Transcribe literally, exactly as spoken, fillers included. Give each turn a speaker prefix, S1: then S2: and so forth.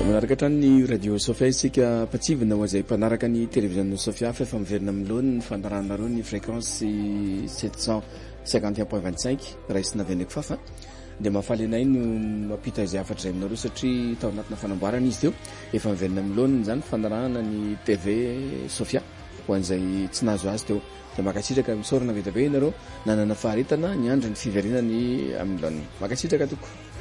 S1: manaraka hatrany ny radio Sofia isika patsivina ho izay mpanaraka ny télévision Sofia fa efa miverina amin'lohany ny fandarana roa ny fréquence sept cent cinquante et un point vingt-cinq raisina veneko fafa dia mahafaly anay no mampita izay afatra izay aminareo satria tao anatina fanamboarana izy teo efa miverina amin'lohany zany fandarana ny T V Sofia ho an'izay tsy nahazo azy teo dia makasitraka misaorana vita be ianareo nanana faharetana ny andro ny fiverenany amin'lohany makasitraka toko.